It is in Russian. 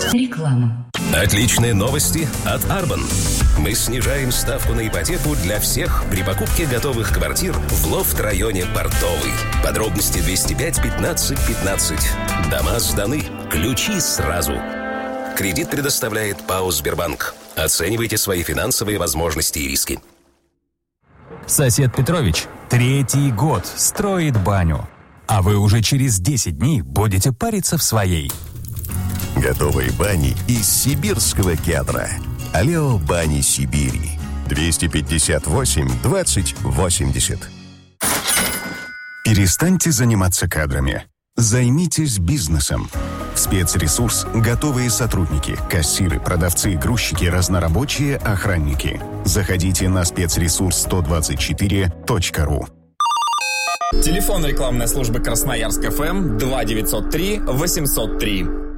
Реклама. Отличные новости от Арбан. Мы снижаем ставку на ипотеку для всех при покупке готовых квартир в лофт-районе Портовый. Подробности 205 15 15. Дома сданы. Ключи сразу. Кредит предоставляет ПАО «Сбербанк». Оценивайте свои финансовые возможности и риски. Сосед Петрович 3-й год строит баню. А вы уже через 10 дней будете париться в своей. Готовые бани из сибирского кедра. Алео Бани Сибири. 258 20 80. Перестаньте заниматься кадрами. Займитесь бизнесом. Спецресурс – готовые сотрудники, кассиры, продавцы, грузчики, разнорабочие, охранники. Заходите на спецресурс124.ру. Телефон рекламной службы Красноярск ФМ 2903 803.